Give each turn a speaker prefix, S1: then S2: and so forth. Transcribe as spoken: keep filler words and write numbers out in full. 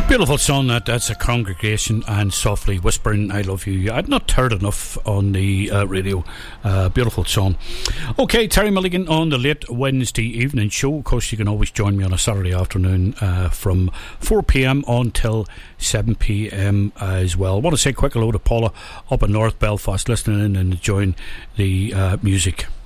S1: Beautiful song that, that's a congregation and softly whispering I love you. I'd not heard enough on the uh, radio. Uh, beautiful song. Okay, Terry Milligan on the late Wednesday evening show. Of course, you can always join me on a Saturday afternoon uh, from four p.m. until seven p.m. as well. I want to say a quick hello to Paula up in North Belfast listening in and enjoying the uh, music.